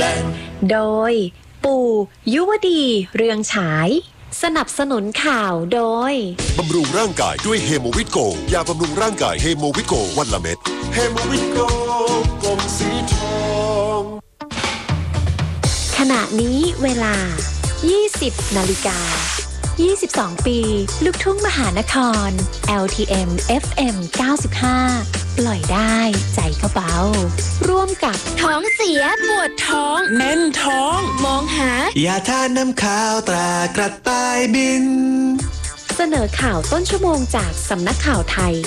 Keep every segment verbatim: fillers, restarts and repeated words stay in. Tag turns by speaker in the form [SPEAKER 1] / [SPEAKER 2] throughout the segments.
[SPEAKER 1] โดยปู่ยุวดีเรืองฉายสนับสนุนข่าวโดย
[SPEAKER 2] บำรุงร่างกายด้วยเฮโมวิตโกยาบำรุงร่างกายเฮโมวิตโกวันละเม็ดเฮโมวิตโกกลมสีทอง
[SPEAKER 1] ขณะนี้เวลา ยี่สิบนาฬิกายี่สิบสอง ปีลูกทุ่งมหานคร แอล ที เอ็ม เอฟ เอ็ม เก้าสิบห้า ปล่อยได้ใจก็เบาร่วมกับ
[SPEAKER 3] ท้องเสียปวดท้อง
[SPEAKER 4] แน่นท้อง
[SPEAKER 3] มองห
[SPEAKER 4] ายาทานน้ำข้าวตรากระต่ายบิน
[SPEAKER 1] เสนอข่าวต้นชั่วโมงจากสำนักข่าวไทย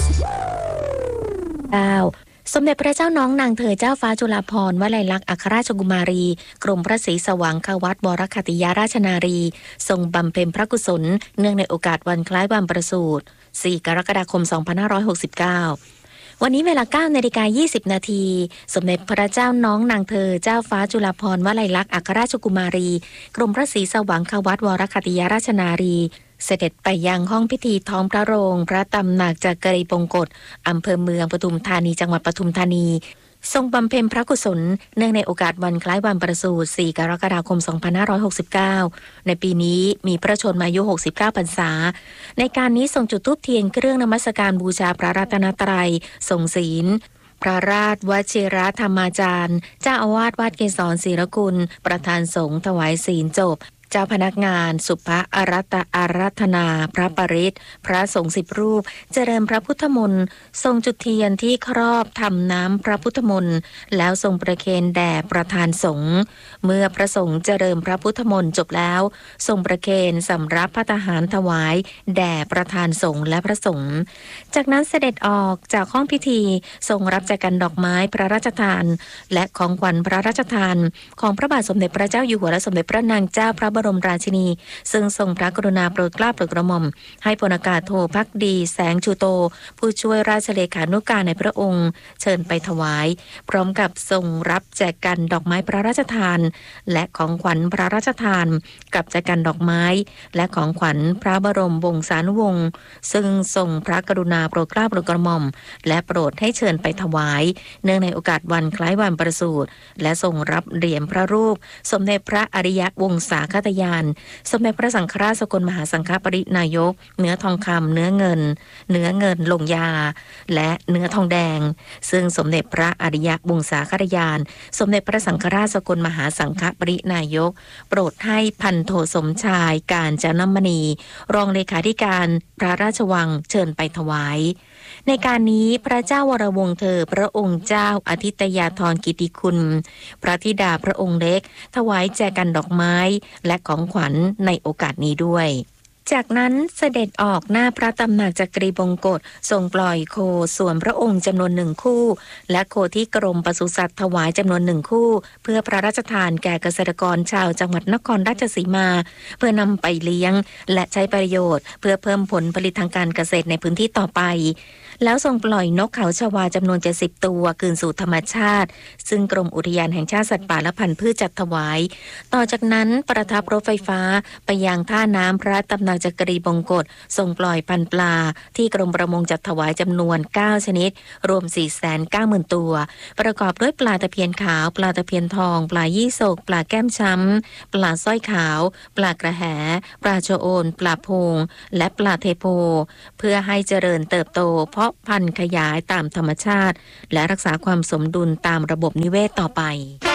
[SPEAKER 1] เก้าสมเด็จพระเจ้าน้องนางเธอเจ้าฟ้าจุฬาภรณ์วลัยลักษณ์อัครราชกุมารีกรมพระศรีสว่างควัตรวรคติยาราชนารีทรงบำเพ็ญพระกุศลเนื่องในโอกาสวันคล้ายวันประสูติสี่กรกฎาคมสองพันห้าร้อยหกสิบเก้าวันนี้เวลา เก้านาฬิกายี่สิบ นาทีสมเด็จพระเจ้าน้องนางเธอเจ้าฟ้าจุฬาภรณ์วลัยลักษณ์อัครราชกุมารีกรมพระศรีสว่างควัตรวรคติยาราชนารีเสด็จไปยังห้องพิธีท้องพระโรงพระตำหนักจักรีบงกฎอำเภอเมืองปทุมธานีจังหวัดปทุมธานีทรงบำเพ็ญพระกุศลเนื่องในโอกาสวันคล้ายวันประสูติสี่กรกฎาคมสองพันห้าร้อยหกสิบเก้าในปีนี้มีพระชนมายุหกสิบเก้าพรรษาในการนี้ทรงจุดธูปเทียนเครื่องนมัสการบูชาพระรัตนตรัยทรงศีลพระราชวชิรธรรมาจารย์เจ้าอาวาสวัดเกษรศิรกุลประธานสงฆ์ถวายศีลจบเจ้าพนักงานสุภอารัตอารัธนาพระปริตพระสงฆ์สิบรูปเจริญพระพุทธมนต์ทรงจุดเทียนที่ครอบทำน้ำพระพุทธมนต์แล้วทรงประเคนแด่ประธานสงฆ์เมื่อพระสงฆ์เจริญพระพุทธมนต์จบแล้วทรงประเคนสำรับพระทหารถวายแด่ประธานสงฆ์และพระสงฆ์จากนั้นเสด็จออกจากห้องพิธีทรงรับแจกันดอกไม้พระราชทานและของขวัญพระราชทานของพระบาทสมเด็จพระเจ้าอยู่หัวและสมเด็จพระนางเจ้าพระบรมราชินีซึ่งทรงพระกรุณาโปรดเกล้าโปรดกระหม่อมให้พลอากาศโทภักดีแสงชูโตผู้ช่วยราชเลขานุการในพระองค์เชิญไปถวายพร้อมกับทรงรับแจกันดอกไม้พระราชทานและของขวัญพระราชทานกับแจกันดอกไม้และของขวัญพระบรมวงศานุวงศ์ซึ่งทรงพระกรุณาโปรดเกล้าโปรดกระหม่อมและโปรดให้เชิญไปถวายเนื่องในโอกาสวันคล้ายวันประสูติและทรงรับเหรียญพระรูปสมเด็จพระอริยวงศาคตยานสมเด็จพระสังฆราชสกลมหาสังฆปรินายกเนื้อทองคำเนื้อเงินเนื้อเงินลงยาและเนื้อทองแดงซึ่งสมเด็จพระอริยวงศาคตยานสมเด็จพระสังฆราชสกลมหาสังฆปรินายกโปรดให้พันโทสมชายการจนมณีรองเลขาธิการพระราชวังเชิญไปถวายในการนี้พระเจ้าวรวงศ์เธอพระองค์เจ้าอาทิตยาธรกิติคุณพระธิดาพระองค์เล็กถวายแจกันดอกไม้และของขวัญในโอกาสนี้ด้วยจากนั้นเสด็จออกหน้าพระตำหนักจักรีบงกฎทรงปล่อยโคส่วนพระองค์จำนวนหนึ่งคู่และโคที่กรมปศุสัตว์ถวายจำนวนหนึ่งคู่เพื่อพระราชทานแก่เกษตรกรชาวจังหวัดนครราชสีมาเพื่อนำไปเลี้ยงและใช้ประโยชน์เพื่อเพิ่มผลผลิตทางการเกษตรในพื้นที่ต่อไปแล้วทรงปล่อยนกเขาชวาจำนวนเจ็ดสิบตัวคืนสู่ธรรมชาติซึ่งกรมอุทยานแห่งชาติสัตว์ป่าและพันธุ์พืชจัดถวายต่อจากนั้นประทับรถไฟฟ้าไปยังท่าน้ำพระตำหนักจักรีบงกฎทรงปล่อยพันธุ์ปลาที่กรมประมงจัดถวายจำนวนเก้าชนิดรวม สี่แสนเก้าหมื่น ตัวประกอบด้วยปลาตะเพียนขาวปลาตะเพียนทองปลายี่สกปลาแก้มช้ำปลาสร้อยขาวปลากระแหปลาโชโอนปลาพงและปลาเทโพเพื่อให้เจริญเติบโตเพาะพันธุ์ขยายตามธรรมชาติและรักษาความสมดุลตามระบบนิเวศต่อไป